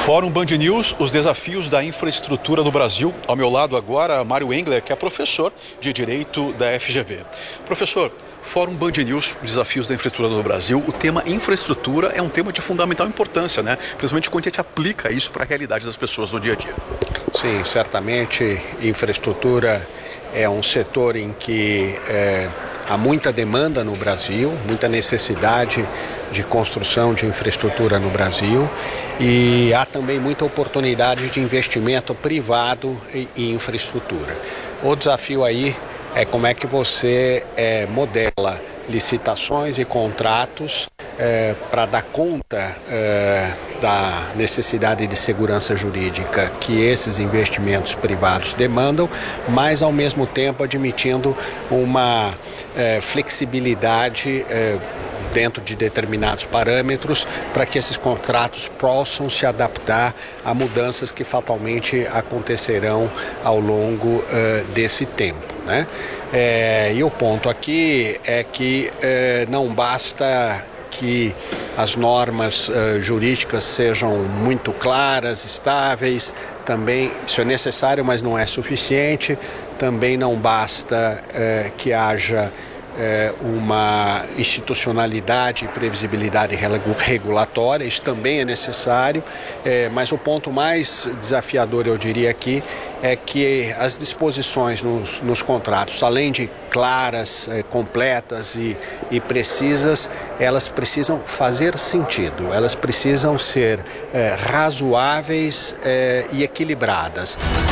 Fórum Band News, os desafios da infraestrutura no Brasil. Ao meu lado agora, Mário Engler, que é professor de Direito da FGV. Professor, Fórum Band News, desafios da infraestrutura no Brasil. O tema infraestrutura é um tema de fundamental importância, né? Principalmente quando a gente aplica isso para a realidade das pessoas no dia a dia. Sim, certamente infraestrutura é um setor em que há muita demanda no Brasil, muita necessidade de construção de infraestrutura no Brasil e há também muita oportunidade de investimento privado em infraestrutura. O desafio aí é como é que você modela licitações e contratos para dar conta da necessidade de segurança jurídica que esses investimentos privados demandam, mas ao mesmo tempo admitindo uma flexibilidade dentro de determinados parâmetros para que esses contratos possam se adaptar a mudanças que fatalmente acontecerão ao longo desse tempo, né? E o ponto aqui é que não basta que as normas jurídicas sejam muito claras, estáveis, também isso é necessário, mas não é suficiente. Também não basta que haja uma institucionalidade e previsibilidade regulatória, isso também é necessário, mas o ponto mais desafiador, eu diria aqui, é que as disposições nos contratos, além de claras, completas e precisas, elas precisam fazer sentido, elas precisam ser razoáveis e equilibradas.